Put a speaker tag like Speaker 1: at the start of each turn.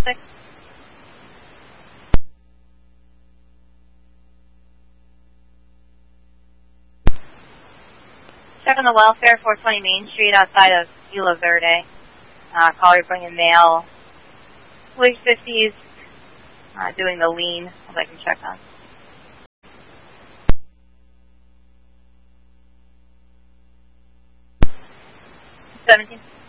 Speaker 1: 6. Check on the welfare, 420 Main Street outside of Isla Verde. Caller bringing mail. Late 50s, doing the lean, as I can check on. 17.